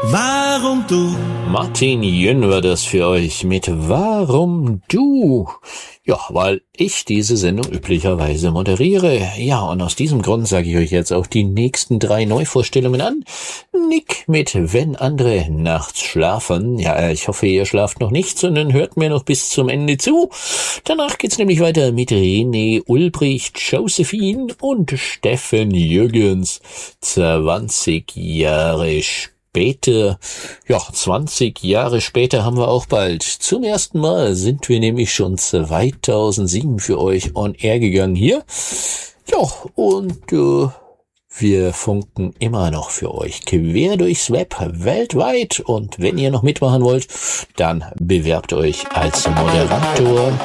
Warum du? Martin Jön war das für euch mit Warum du? Ja, weil ich diese Sendung üblicherweise moderiere. Ja, und aus diesem Grund sage ich euch jetzt auch die nächsten 3 Neuvorstellungen an. Nick mit Wenn andere nachts schlafen. Ja, ich hoffe, ihr schlaft noch nicht, sondern hört mir noch bis zum Ende zu. Danach geht's nämlich weiter mit René Ulbricht, Josephine und Steffen Jürgens. 20 Jahre später. 20 Jahre später haben wir auch bald. Zum ersten Mal sind wir nämlich schon 2007 für euch on air gegangen hier. Ja, und wir funken immer noch für euch quer durchs Web weltweit. Und wenn ihr noch mitmachen wollt, dann bewerbt euch als Moderator